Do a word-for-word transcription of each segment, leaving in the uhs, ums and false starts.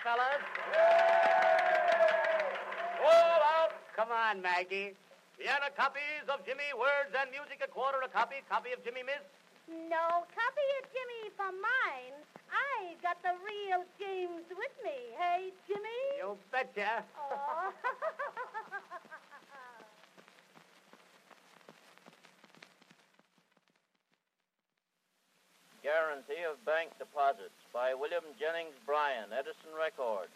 fellas. All out. Come on, Maggie. Vienna copies of Jimmy Words and Music a quarter a copy. Copy of Jimmy, miss? No copy of Jimmy for mine. I got the real James with me. Hey, Jimmy? You betcha. Oh. Guarantee of Bank Deposits by William Jennings Bryan, Edison Record.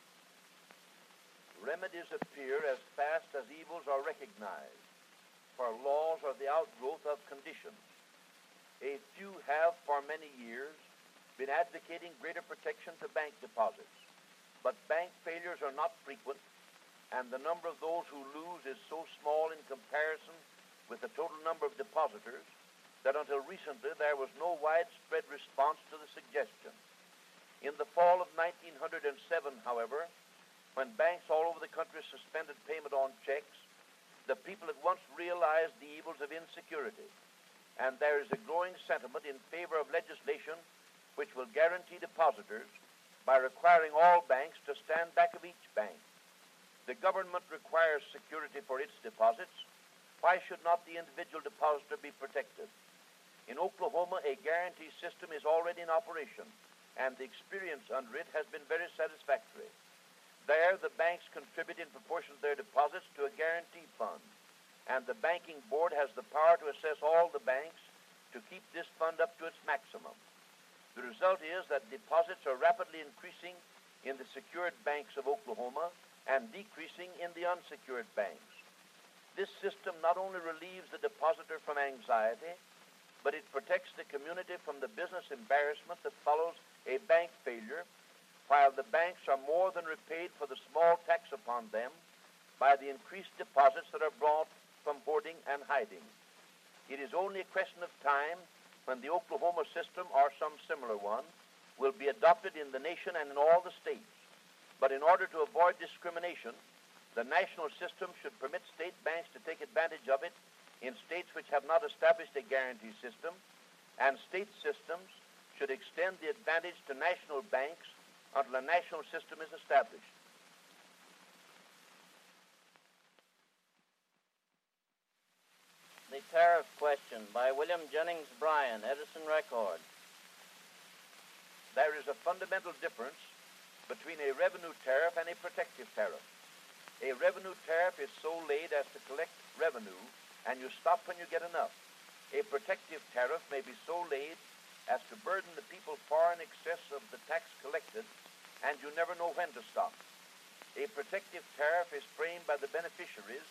Remedies appear as fast as evils are recognized, for laws are the outgrowth of conditions. A few have for many years been advocating greater protection to bank deposits, but bank failures are not frequent, and the number of those who lose is so small in comparison with the total number of depositors that until recently there was no widespread response to the suggestion. In the fall of nineteen oh seven, however, when banks all over the country suspended payment on checks, the people at once realized the evils of insecurity, and there is a growing sentiment in favor of legislation which will guarantee depositors by requiring all banks to stand back of each bank. The government requires security for its deposits. Why should not the individual depositor be protected? In Oklahoma, a guarantee system is already in operation, and the experience under it has been very satisfactory. There, the banks contribute in proportion to their deposits to a guarantee fund, and the banking board has the power to assess all the banks to keep this fund up to its maximum. The result is that deposits are rapidly increasing in the secured banks of Oklahoma and decreasing in the unsecured banks. This system not only relieves the depositor from anxiety, but it protects the community from the business embarrassment that follows a bank failure, while the banks are more than repaid for the small tax upon them by the increased deposits that are brought from hoarding and hiding. It is only a question of time when the Oklahoma system, or some similar one, will be adopted in the nation and in all the states. But in order to avoid discrimination, the national system should permit state banks to take advantage of it in states which have not established a guarantee system, and state systems should extend the advantage to national banks until a national system is established. The Tariff Question by William Jennings Bryan, Edison Record. There is a fundamental difference between a revenue tariff and a protective tariff. A revenue tariff is so laid as to collect revenue, and you stop when you get enough. A protective tariff may be so laid as to burden the people far in excess of the tax collected, and you never know when to stop. A protective tariff is framed by the beneficiaries,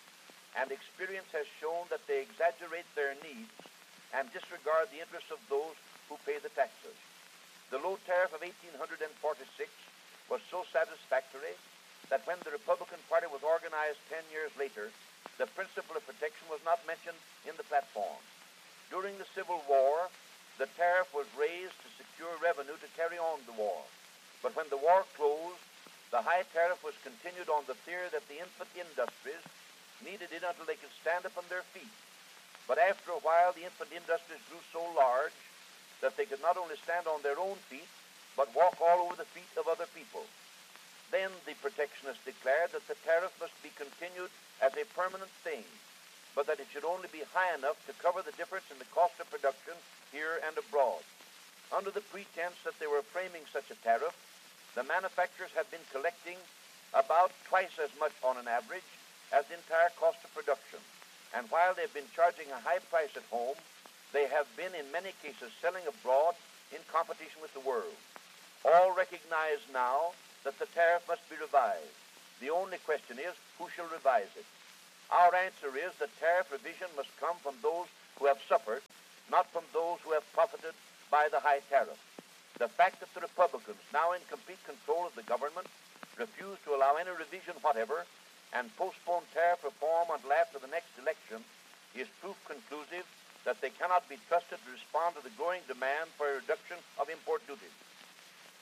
and experience has shown that they exaggerate their needs and disregard the interests of those who pay the taxes. The low tariff of eighteen forty-six was so satisfactory that when the Republican Party was organized ten years later, the principle of protection was not mentioned in the platform. During the Civil War, the tariff was raised to secure revenue to carry on the war. But when the war closed, the high tariff was continued on the theory that the infant industries needed it until they could stand upon their feet. But after a while, the infant industries grew so large that they could not only stand on their own feet, but walk all over the feet of other people. Then the protectionists declared that the tariff must be continued as a permanent thing, but that it should only be high enough to cover the difference in the cost of production here and abroad. Under the pretense that they were framing such a tariff, the manufacturers have been collecting about twice as much on an average as the entire cost of production. And while they've been charging a high price at home, they have been in many cases selling abroad in competition with the world. All recognize now that the tariff must be revised. The only question is, who shall revise it? Our answer is that tariff revision must come from those who have suffered, not from those who have profited by the high tariff. The fact that the Republicans, now in complete control of the government, refuse to allow any revision whatever and postpone tariff reform until after the next election is proof conclusive that they cannot be trusted to respond to the growing demand for a reduction of import duties.